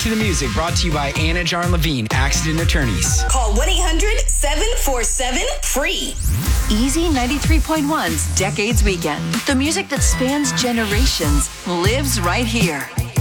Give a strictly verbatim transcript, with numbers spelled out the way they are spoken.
to the music, brought to you by Anna Jarn Levine, Accident Attorneys. Call one eight hundred seven four seven free. Easy ninety-three point one's Decades Weekend. The music that spans generations lives right here.